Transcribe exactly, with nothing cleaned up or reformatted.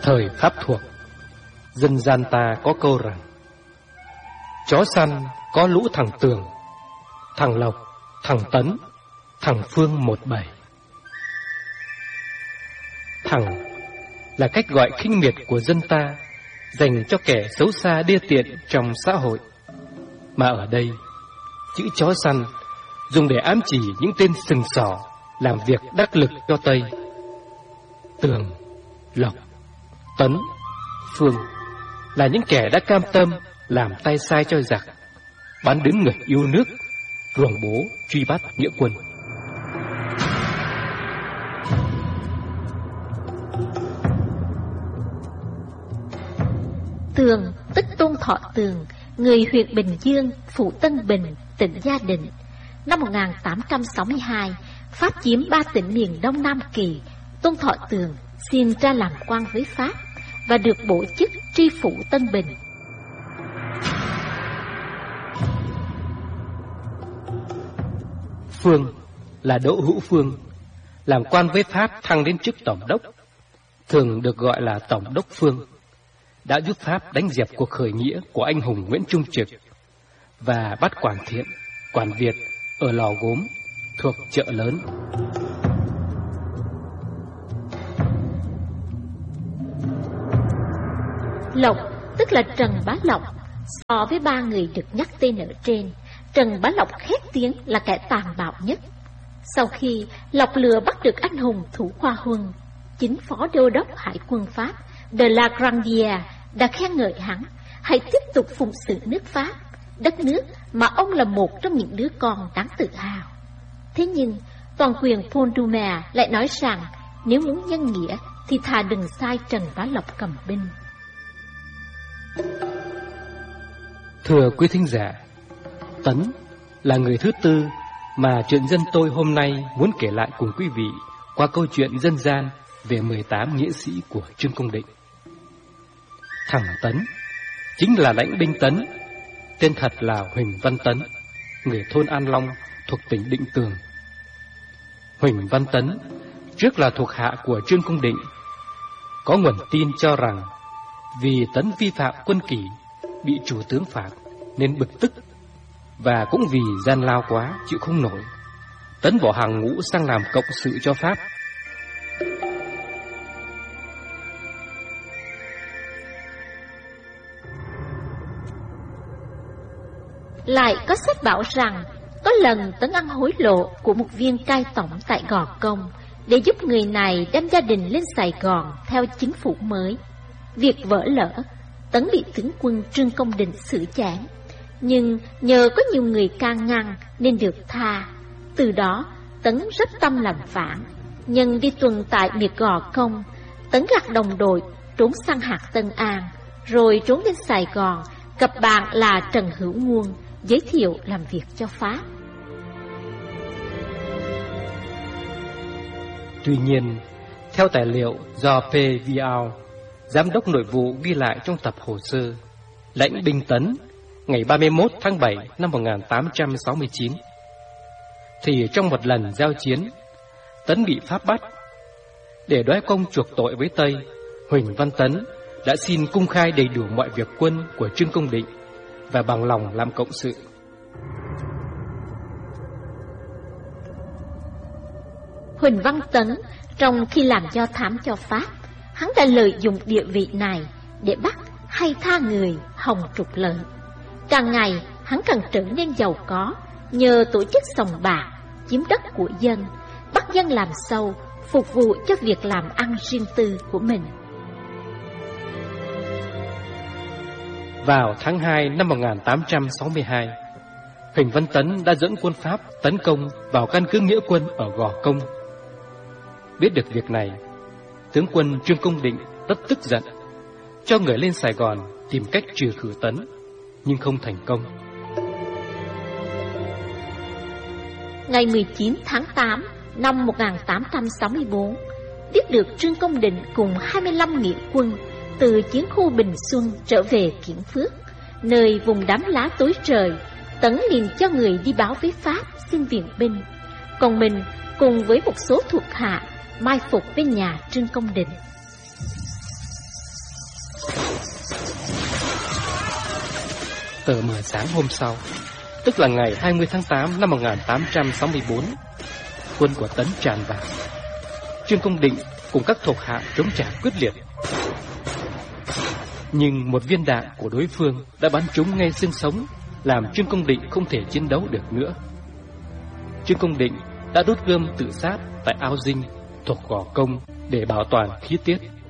Thời Pháp thuộc, dân gian ta có câu rằng: chó săn có lũ thằng Tường, thằng Lộc, thằng Tấn, thằng Phương một bầy. Thằng là cách gọi khinh miệt của dân ta dành cho kẻ xấu xa đê tiện trong xã hội. Mà ở đây, chữ chó săn dùng để ám chỉ những tên sừng sỏ làm việc đắc lực cho Tây. Tường, Lộc, Tấn, Phương là những kẻ đã cam tâm làm tay sai cho giặc, bán đứng người yêu nước, ruồng bố truy bắt nghĩa quân. Tường tức Tôn Thọ Tường, người huyện Bình Dương, phủ Tân Bình, tỉnh Gia Định. Năm một nghìn tám trăm sáu mươi hai, Pháp chiếm ba tỉnh miền Đông Nam Kỳ. Tôn Thọ Tường xin ra làm quan với Pháp và được bổ chức tri phủ Tân Bình. Phương là Đỗ Hữu Phương, làm quan với Pháp thăng đến chức tổng đốc, thường được gọi là Tổng đốc Phương, đã giúp Pháp đánh dẹp cuộc khởi nghĩa của anh hùng Nguyễn Trung Trực và bắt Quản Thiện, Quản Việt ở Lò Gốm thuộc Chợ Lớn. Lộc tức là Trần Bá Lộc. So với ba người được nhắc tên ở trên, Trần Bá Lộc khét tiếng là kẻ tàn bạo nhất. Sau khi Lộc lừa bắt được anh hùng Thủ Khoa Huân, chính phó đô đốc hải quân Pháp de la Grandière đã khen ngợi hắn: hãy tiếp tục phụng sự nước Pháp, đất nước mà ông là một trong những đứa con đáng tự hào. Thế nhưng toàn quyền Paul Doumer lại nói rằng nếu muốn nhân nghĩa thì thà đừng sai Trần Bá Lộc cầm binh. Thưa quý thính giả, Tấn là người thứ tư mà chuyện dân tôi hôm nay muốn kể lại cùng quý vị qua câu chuyện dân gian về mười tám nghĩa sĩ của Trương Công Định. Thằng Tấn chính là lãnh binh Tấn, tên thật là Huỳnh Văn Tấn, người thôn An Long thuộc tỉnh Định Tường. Huỳnh Văn Tấn trước là thuộc hạ của Trương Công Định. Có nguồn tin cho rằng vì Tấn vi phạm quân kỷ bị chủ tướng phạt nên bực tức, và cũng vì gian lao quá chịu không nổi, Tấn bỏ hàng ngũ sang làm cộng sự cho Pháp. Lại có sách bảo rằng có lần Tấn ăn hối lộ của một viên cai tổng tại Gò Công để giúp người này đem gia đình lên Sài Gòn theo chính phủ mới. Việc vỡ lỡ, Tấn bị tướng quân Trương Công Định xử chém, nhưng nhờ có nhiều người can ngăn nên được tha. Từ đó Tấn rất tâm làm phản. Nhân đi tuần tại miệt Gò Công, Tấn gạt đồng đội trốn sang hạt Tân An, rồi trốn đến Sài Gòn gặp bạn là Trần Hữu Nguồn, giới thiệu làm việc cho Pháp. Tuy nhiên, theo tài liệu do P. Vial, giám đốc nội vụ ghi lại trong tập hồ sơ lãnh binh Tấn ngày ba mươi mốt tháng bảy năm một nghìn tám trăm sáu mươi chín, thì trong một lần giao chiến, Tấn bị Pháp bắt. Để đói công chuộc tội với Tây, Huỳnh Văn Tấn đã xin công khai đầy đủ mọi việc quân của Trương Công Định và bằng lòng làm cộng sự. Huỳnh Văn Tấn trong khi làm do thám cho Pháp, hắn đã lợi dụng địa vị này để bắt hay tha người hòng trục lợi. Càng ngày hắn càng trở nên giàu có nhờ tổ chức sòng bạc, chiếm đất của dân, bắt dân làm sâu, phục vụ cho việc làm ăn riêng tư của mình. Vào tháng hai năm một nghìn tám trăm sáu mươi hai, Huỳnh Văn Tấn đã dẫn quân Pháp tấn công vào căn cứ nghĩa quân ở Gò Công. Biết được việc này, tướng quân Trương Công Định rất tức giận, cho người lên Sài Gòn tìm cách trừ khử Tấn, nhưng không thành công. Ngày mười chín tháng tám năm một nghìn tám trăm sáu mươi tư, biết được Trương Công Định cùng hai mươi lăm nghĩa quân từ chiến khu Bình Xuân trở về Kiển Phước, nơi vùng đám lá tối trời. Tấn liền cho người đi báo với Pháp xin viện binh, còn mình cùng với một số thuộc hạ mai phục bên nhà Trương Công Định. Tờ mờ sáng hôm sau, tức là ngày hai mươi tháng tám năm một nghìn tám trăm sáu mươi tư, quân của Tấn tràn vào. Trương Công Định cùng các thuộc hạ chống trả quyết liệt, nhưng một viên đạn của đối phương đã bắn trúng ngay xương sống, làm Trương Công Định không thể chiến đấu được nữa. Trương Công Định đã đốt gươm tự sát tại ao dinh thuộc Gò Công để bảo toàn khí tiết.